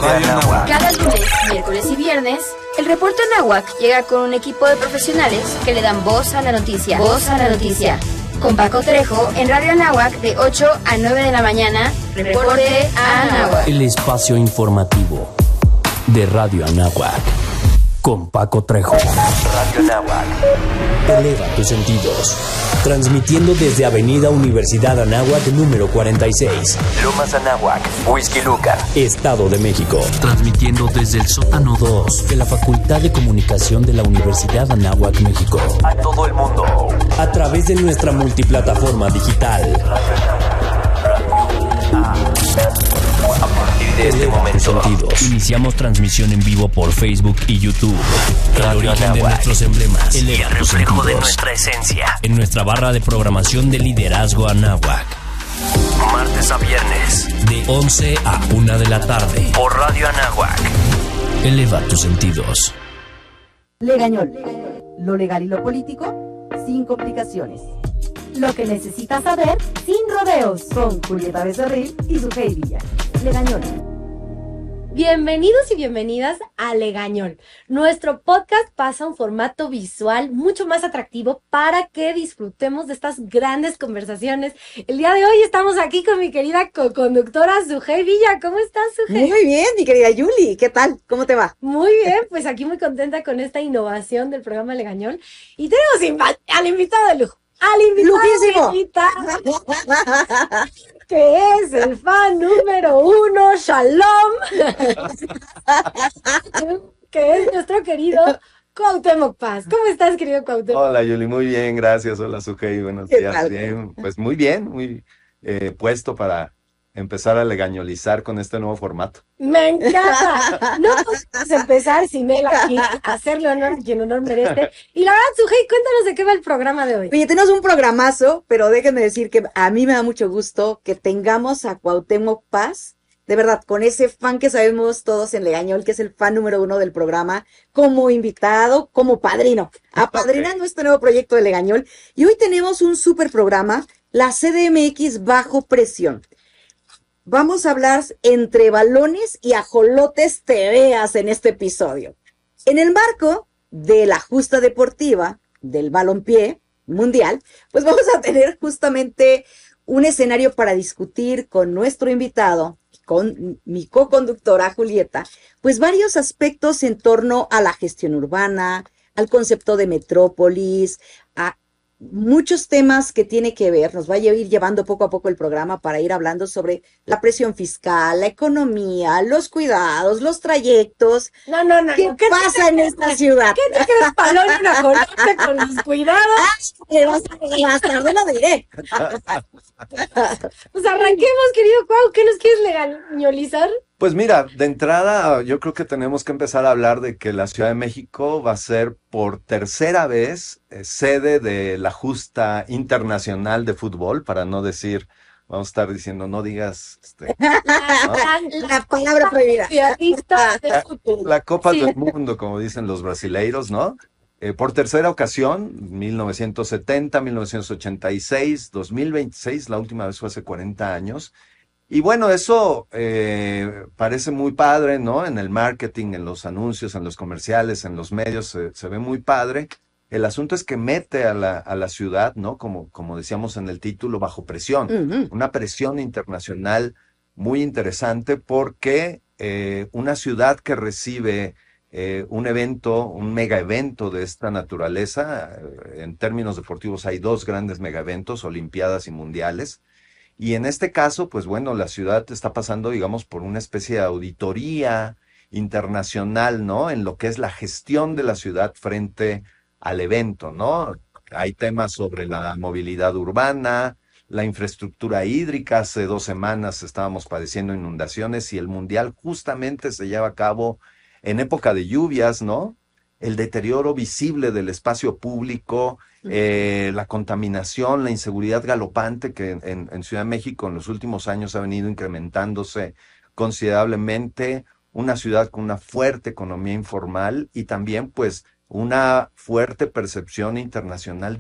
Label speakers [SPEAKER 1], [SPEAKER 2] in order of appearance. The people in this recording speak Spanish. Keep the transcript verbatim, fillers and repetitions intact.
[SPEAKER 1] Radio Anáhuac.
[SPEAKER 2] Cada lunes, miércoles y viernes, el reporte Anáhuac llega con un equipo de profesionales que le dan voz a la noticia. Voz a la noticia. Con Paco Trejo en Radio Anáhuac de ocho a nueve de la mañana. Reporte Anáhuac.
[SPEAKER 3] El espacio informativo de Radio Anáhuac. Con Paco Trejo.
[SPEAKER 1] Radio Anáhuac.
[SPEAKER 3] Eleva tus sentidos. Transmitiendo desde Avenida Universidad Anáhuac número cuarenta y seis.
[SPEAKER 1] Lomas Anáhuac. Whisky Lucan.
[SPEAKER 3] Estado de México. Transmitiendo desde el sótano dos de la Facultad de Comunicación de la Universidad Anáhuac, México.
[SPEAKER 1] A todo el mundo.
[SPEAKER 3] A través de nuestra multiplataforma digital.
[SPEAKER 1] A partir de este momento,
[SPEAKER 3] Sentidos. Iniciamos transmisión en vivo por Facebook y YouTube. El
[SPEAKER 1] Radio
[SPEAKER 3] origen de
[SPEAKER 1] Anáhuac.
[SPEAKER 3] nuestros emblemas.
[SPEAKER 1] y
[SPEAKER 3] Eleva
[SPEAKER 1] el
[SPEAKER 3] tus
[SPEAKER 1] reflejo de
[SPEAKER 3] sentidos.
[SPEAKER 1] nuestra esencia.
[SPEAKER 3] En nuestra barra de programación de Liderazgo Anáhuac.
[SPEAKER 1] Martes a viernes,
[SPEAKER 3] De once a una de la tarde.
[SPEAKER 1] por Radio Anáhuac.
[SPEAKER 3] Eleva tus sentidos.
[SPEAKER 4] Legañol. Lo legal y lo político sin complicaciones. Lo que necesitas saber sin rodeos con Julieta Becerril y Sujei Villa. Legañol.
[SPEAKER 5] Bienvenidos y bienvenidas a Legañol. Nuestro podcast pasa a un formato visual mucho más atractivo para que disfrutemos de estas grandes conversaciones. El día de hoy estamos aquí con mi querida co-conductora Sujei Villa. ¿Cómo estás, Sujei?
[SPEAKER 6] Muy bien, mi querida Yuli. ¿Qué tal? ¿Cómo te va?
[SPEAKER 5] Muy bien, pues aquí muy contenta con esta innovación del programa Legañol. Y tenemos inva- al invitado de lujo. Al invitado
[SPEAKER 6] ¡Lujísimo!
[SPEAKER 5] de invitado, que es el fan número uno, Shalom, que es nuestro querido Cuauhtémoc Paz. ¿Cómo estás, querido Cuauhtémoc?
[SPEAKER 7] Hola Yuli, muy bien, gracias. Hola Sujei, buenos
[SPEAKER 6] ¿Qué
[SPEAKER 7] días.
[SPEAKER 6] tal?
[SPEAKER 7] Bien, pues muy bien, muy eh, puesto para empezar a legañolizar con este nuevo formato.
[SPEAKER 5] Me encanta. No podemos empezar sin él aquí, hacerle honor a quien honor merece. Y la verdad, Sujei, cuéntanos de qué va el programa de hoy.
[SPEAKER 6] Oye, tenemos un programazo, pero déjenme decir que a mí me da mucho gusto que tengamos a Cuauhtémoc Paz, de verdad, con ese fan que sabemos todos en Legañol, que es el fan número uno del programa, como invitado, como padrino, apadrinando este nuevo proyecto de Legañol. Y hoy tenemos un súper programa, la C D M X Bajo Presión. Vamos a hablar entre balones y ajolotes te veas en este episodio. En el marco de la justa deportiva del balompié mundial, pues vamos a tener justamente un escenario para discutir con nuestro invitado, con mi co-conductora Julieta, pues varios aspectos en torno a la gestión urbana, al concepto de metrópolis, a muchos temas que tiene que ver, nos va a ir llevando poco a poco el programa para ir hablando sobre la presión fiscal, la economía, los cuidados, los trayectos.
[SPEAKER 5] No, no, no.
[SPEAKER 6] ¿Qué
[SPEAKER 5] no. ¿Qué
[SPEAKER 6] pasa en esta ciudad?
[SPEAKER 5] ¿Qué te crees, balón y una ajolote con los cuidados?
[SPEAKER 6] Eh, Más más tarde lo diré.
[SPEAKER 5] Pues arranquemos, querido Cuau. ¿Qué nos quieres legañolizar?
[SPEAKER 7] Pues mira, de entrada yo creo que tenemos que empezar a hablar de que la Ciudad de México va a ser por tercera vez eh, sede de la justa internacional de fútbol, para no decir, vamos a estar diciendo, no digas, este,
[SPEAKER 6] La palabra prohibida.
[SPEAKER 5] Mundialista de fútbol.
[SPEAKER 7] la Copa
[SPEAKER 5] Sí.
[SPEAKER 7] del Mundo, como dicen los brasileiros, ¿no? Eh, por tercera ocasión, mil novecientos setenta, mil novecientos ochenta y seis, dos mil veintiséis, la última vez fue hace cuarenta años. Y bueno, eso eh, parece muy padre, ¿no? En el marketing, en los anuncios, en los comerciales, en los medios, se, se ve muy padre. El asunto es que mete a la, a la ciudad, ¿no? Como, como decíamos en el título, bajo presión.
[SPEAKER 6] Ujú.
[SPEAKER 7] Una presión internacional muy interesante porque eh, una ciudad que recibe eh, un evento, un mega evento de esta naturaleza, eh, en términos deportivos hay dos grandes mega eventos, Olimpiadas y Mundiales. Y en este caso, pues bueno, la ciudad está pasando, digamos, por una especie de auditoría internacional, ¿no? En lo que es la gestión de la ciudad frente al evento, ¿no? Hay temas sobre la movilidad urbana, la infraestructura hídrica. Hace dos semanas estábamos padeciendo inundaciones y el Mundial justamente se lleva a cabo en época de lluvias, ¿no? El deterioro visible del espacio público, eh, la contaminación, la inseguridad galopante que en, en Ciudad de México en los últimos años ha venido incrementándose considerablemente, una ciudad con una fuerte economía informal y también pues una fuerte percepción internacional